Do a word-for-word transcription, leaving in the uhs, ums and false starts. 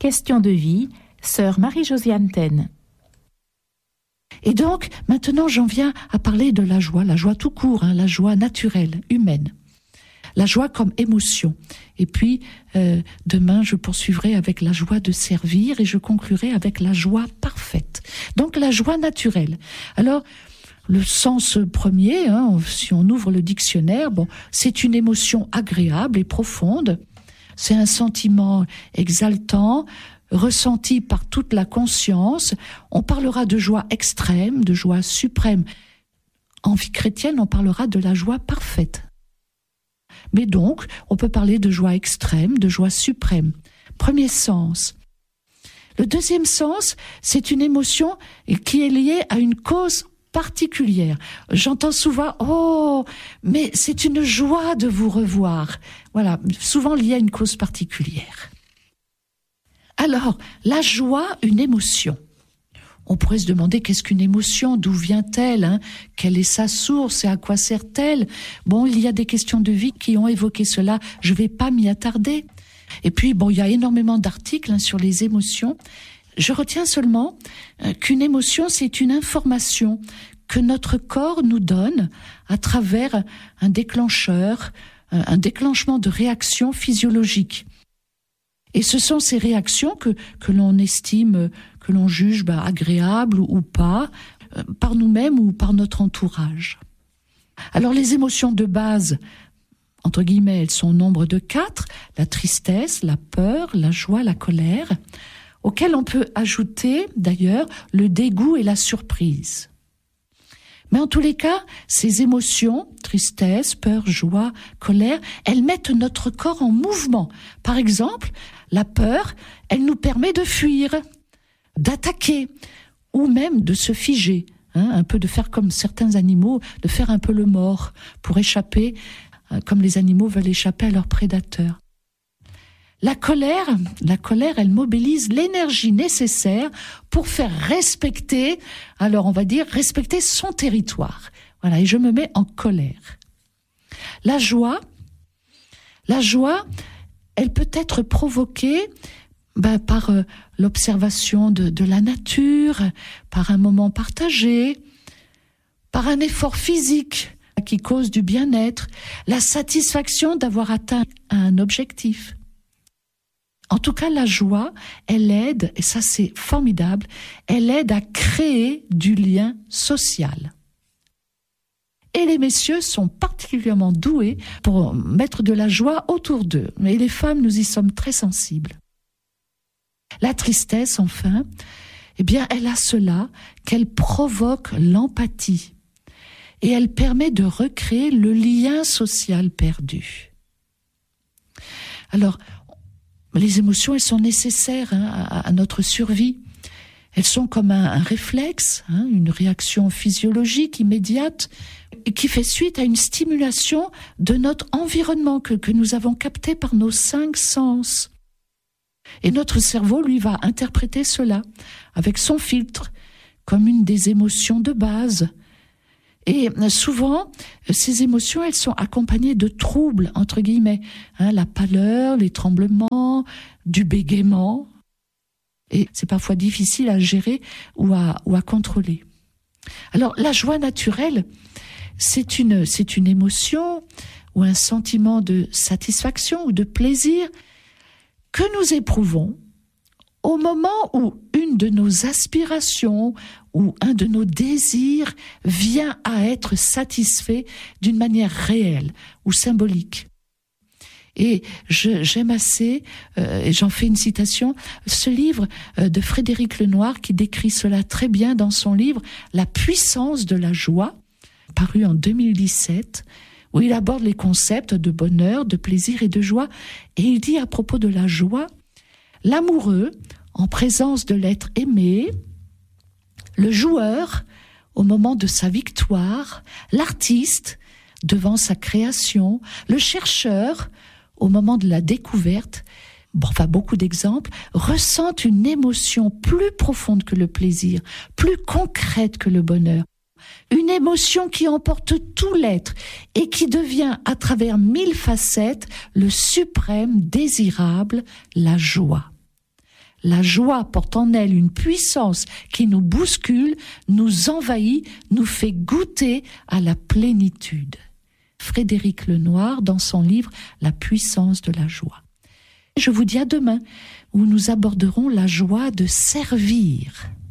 Question de vie, sœur Marie-Josiane Taine. Et donc, maintenant, j'en viens à parler de la joie, la joie tout court, hein, la joie naturelle, humaine. La joie comme émotion. Et puis, euh, demain, je poursuivrai avec la joie de servir et je conclurai avec la joie parfaite. Donc, la joie naturelle. Alors, le sens premier, hein, si on ouvre le dictionnaire, bon, c'est une émotion agréable et profonde. C'est un sentiment exaltant, ressenti par toute la conscience. On parlera de joie extrême, de joie suprême. En vie chrétienne, on parlera de la joie parfaite. Mais donc, on peut parler de joie extrême, de joie suprême. Premier sens. Le deuxième sens, c'est une émotion qui est liée à une cause particulière. J'entends souvent « Oh, mais c'est une joie de vous revoir ». Voilà, souvent liée à une cause particulière. Alors, la joie, une émotion. On pourrait se demander qu'est-ce qu'une émotion, d'où vient-elle, hein, quelle est sa source et à quoi sert-elle. Bon, il y a des questions de vie qui ont évoqué cela, je ne vais pas m'y attarder. Et puis, bon, il y a énormément d'articles hein, sur les émotions. Je retiens seulement euh, qu'une émotion, c'est une information que notre corps nous donne à travers un déclencheur, un déclenchement de réactions physiologiques. Et ce sont ces réactions que, que l'on estime, que l'on juge bah, agréables ou, ou pas, euh, par nous-mêmes ou par notre entourage. Alors les émotions de base, entre guillemets, elles sont au nombre de quatre, la tristesse, la peur, la joie, la colère, auxquelles on peut ajouter d'ailleurs le dégoût et la surprise. Mais en tous les cas, ces émotions, tristesse, peur, joie, colère, elles mettent notre corps en mouvement. Par exemple, la peur, elle nous permet de fuir, d'attaquer, ou même de se figer, hein, un peu de faire comme certains animaux, de faire un peu le mort pour échapper, hein, comme les animaux veulent échapper à leurs prédateurs. La colère, la colère, elle mobilise l'énergie nécessaire pour faire respecter, alors on va dire, respecter son territoire. Voilà, et je me mets en colère. La joie, la joie, elle peut être provoquée ben, par euh, l'observation de, de la nature, par un moment partagé, par un effort physique qui cause du bien-être, la satisfaction d'avoir atteint un objectif. En tout cas, la joie, elle aide, et ça c'est formidable, elle aide à créer du lien social. Et les messieurs sont particulièrement doués pour mettre de la joie autour d'eux. Mais les femmes, nous y sommes très sensibles. La tristesse, enfin, eh bien, elle a cela qu'elle provoque l'empathie. Et elle permet de recréer le lien social perdu. Alors, les émotions, elles sont nécessaires hein, à, à notre survie. Elles sont comme un, un réflexe, hein, une réaction physiologique immédiate qui fait suite à une stimulation de notre environnement que, que nous avons capté par nos cinq sens. Et notre cerveau, lui, va interpréter cela avec son filtre comme une des émotions de base. Et souvent, ces émotions, elles sont accompagnées de troubles, entre guillemets, hein, la pâleur, les tremblements, du bégaiement. Et c'est parfois difficile à gérer ou à, ou à contrôler. Alors, la joie naturelle, c'est une, c'est une émotion ou un sentiment de satisfaction ou de plaisir que nous éprouvons au moment où une de nos aspirations ou un de nos désirs vient à être satisfait d'une manière réelle ou symbolique. Et je, j'aime assez, euh, et j'en fais une citation, ce livre euh, de Frédéric Lenoir qui décrit cela très bien dans son livre « La puissance de la joie », paru en deux mille dix-sept, où il aborde les concepts de bonheur, de plaisir et de joie. Et il dit à propos de la joie, l'amoureux, en présence de l'être aimé, le joueur, au moment de sa victoire, l'artiste, devant sa création, le chercheur, au moment de la découverte, bon, enfin beaucoup d'exemples, ressentent une émotion plus profonde que le plaisir, plus concrète que le bonheur. Une émotion qui emporte tout l'être et qui devient, à travers mille facettes, le suprême désirable, la joie. La joie porte en elle une puissance qui nous bouscule, nous envahit, nous fait goûter à la plénitude. Frédéric Lenoir dans son livre « La puissance de la joie ». Je vous dis à demain où nous aborderons la joie de servir.